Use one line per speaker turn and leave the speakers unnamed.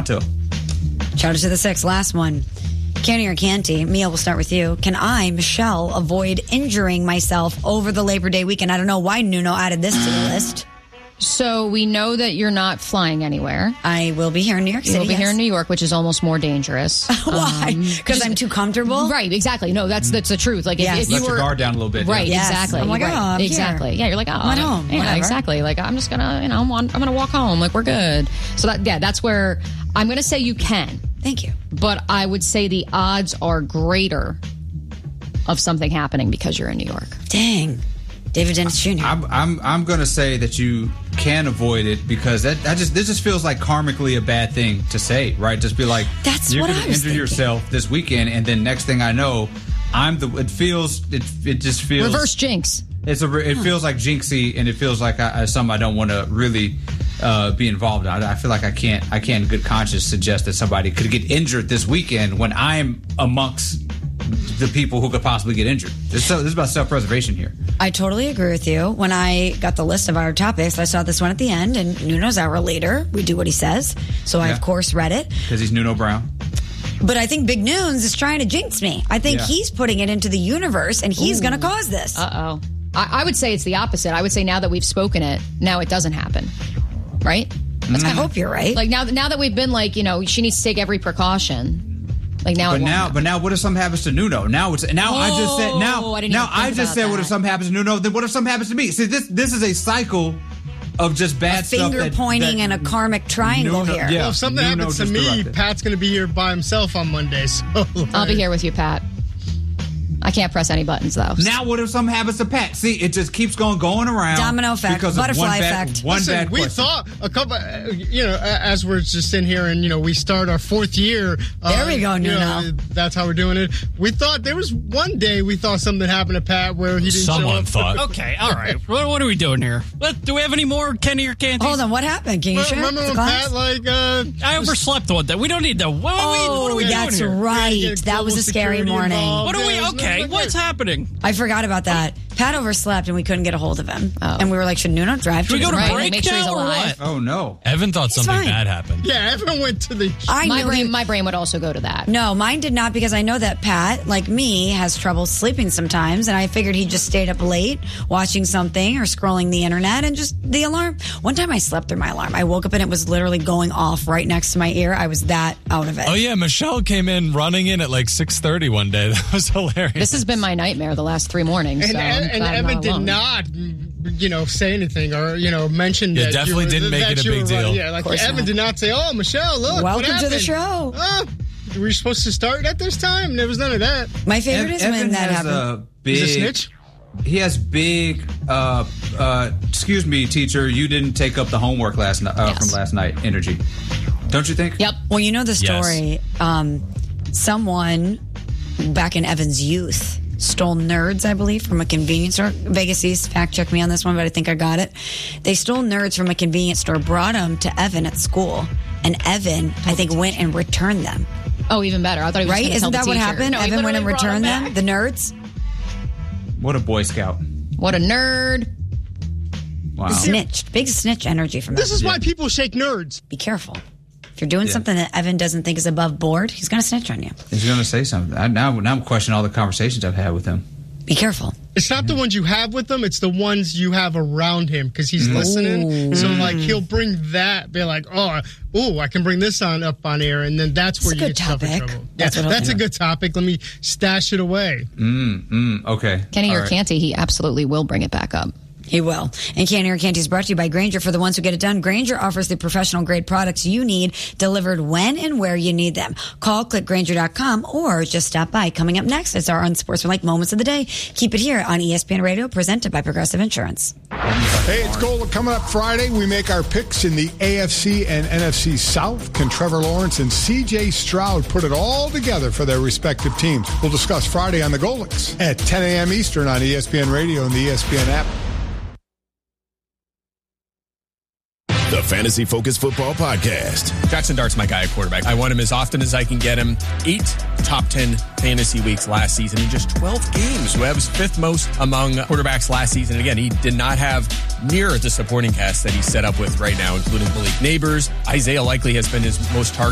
Toronto.
Shout out to the 6. Last one. Canty or Canty, Mia, we'll start with you. Can I, Michelle, avoid injuring myself over the Labor Day weekend? I don't know why Nuno added this to the list.
So we know that you're not flying anywhere.
I will be here in New York City.
You'll be here in New York, which is almost more dangerous.
Why? Because I'm too comfortable?
Right, exactly. No, that's the truth. Like, if you
let your guard down a little bit.
Right,
Yes.
exactly.
I'm like,
right.
I'm
exactly.
here.
Yeah, you're like,
I'm at home.
Yeah,
Whatever.
exactly. Like, I'm just gonna, I'm gonna walk home. Like, we're good. So that's where I'm gonna say you can.
Thank you.
But I would say the odds are greater of something happening because you're in New York.
Dang. David Dennis Jr.
I'm going to say that you can avoid it because this just feels like karmically a bad thing to say, right? Just be like,
That's
you're
what
going
I
to
was
injure
thinking.
yourself this weekend, and then next thing I know, it just feels
Reverse jinx.
It feels like jinxy, and it feels like something I don't want to really be involved in. I feel like I can't in good conscience suggest that somebody could get injured this weekend when I'm amongst the people who could possibly get injured. This is about self-preservation here.
I totally agree with you. When I got the list of our topics, I saw this one at the end, and Nuno's our leader. We do what he says. So I, of course, read it.
Because he's Nuno Brown.
But I think Big Nunes is trying to jinx me. I think he's putting it into the universe, and he's going to cause this.
Uh-oh. I would say it's the opposite. I would say now that we've spoken it, now it doesn't happen. Right?
I hope you're right.
Like, now that we've been like, she needs to take every precaution. Like now,
but now, what if something happens to Nuno? I just said, what if something happens to Nuno? Then what if something happens to me? See, this is a cycle of just bad stuff.
Finger pointing and a karmic triangle
Nuno,
here.
Yeah,
well, if something happens to me, Pat's going to be here by himself on Monday. So
I'll be here with you, Pat. I can't press any buttons, though.
Now, what if something happens to Pat? See, it just keeps going around.
Domino effect,
because
butterfly
of
effect.
Listen, we thought a couple, as we're just in here and, we start our 4th year.
There we go, Nuno.
That's how we're doing it. We thought there was one day we thought something happened to Pat where he didn't show
Someone
up.
thought. Okay, all right. What are we doing here? Do we have any more Kenny or Canty?
Hold on, what happened? Can you share?
Remember when Pat,
I overslept one day. We don't need to. What are we doing
that's
here?
right. That was a scary morning.
What are we? Okay, what's happening?
I forgot about that. Pat overslept and we couldn't get a hold of him. And we were like, should Nuno drive?
Should we go to break
make sure he's
now or
alive.
what?
Oh, no.
Evan thought something
fine.
bad happened.
Yeah, everyone went to the...
My brain would also go to that.
No, mine did not, because I know that Pat, like me, has trouble sleeping sometimes, and I figured he just stayed up late watching something or scrolling the internet, and just the alarm. One time I slept through my alarm. I woke up and it was literally going off right next to my ear. I was that out of it.
Oh, yeah. Michelle came in running in at like 6:30 one day. That was hilarious.
This has been my nightmare the last 3 mornings.
And,
so
and Evan did not, say anything or, mention that.
Definitely didn't make it a big deal.
Yeah, like Evan did not say, oh, Michelle, look.
Welcome
what
to the
happened?
show.
Oh, were you supposed to start at this time? There was none of that.
My favorite is
Evan
when that
has
happened.
He's a snitch?
He has big, excuse me, teacher, you didn't take up the homework from last night energy. Don't you think?
Yep.
Well, you know the story.
Yes.
Someone back in Evan's youth stole Nerds, I believe, from a convenience store. Vegas East, fact check me on this one, but I think I got it. They stole Nerds from a convenience store, brought them to Evan at school, and Evan, I think, went and returned them.
Oh, even better. I thought he was
Right?
going to tell
Isn't
the
that what
teacher.
happened?
No, he
Evan went and
literally brought
returned
them
them,
back.
the Nerds.
What a Boy Scout.
What a nerd.
Wow.
Snitched. Big snitch energy from
This
Evan.
is why people shake nerds.
Be careful. If you're doing something that Evan doesn't think is above board, he's going to snitch on you.
He's going to say something. Now I'm questioning all the conversations I've had with him.
Be careful.
It's not the ones you have with him, it's the ones you have around him because he's listening. So, he'll bring that, be like, I can bring this up on air, and then that's where you get yourself in trouble. That's a good topic. Let me stash it away.
Okay.
Kenny
All
or
right.
Canty, he absolutely will bring it back up.
He will. And Canty or Canty is brought to you by Grainger. For the ones who get it done, Grainger offers the professional grade products you need delivered when and where you need them. Call, click Grainger.com, or just stop by. Coming up next, it's our unsportsmanlike moments of the day. Keep it here on ESPN Radio, presented by Progressive Insurance.
Hey, it's Gold coming up Friday. We make our picks in the AFC and NFC South. Can Trevor Lawrence and C.J. Stroud put it all together for their respective teams? We'll discuss Friday on the Golix at 10 a.m. Eastern on ESPN Radio and the ESPN app.
The Fantasy Focus Football Podcast.
Jackson Dart's my guy at quarterback. I want him as often as I can get him. 8 top 10 fantasy weeks last season in just 12 games. That was 5th most among quarterbacks last season. And again, he did not have near the supporting cast that he's set up with right now, including Malik Neighbors. Isaiah Likely has been his most targeted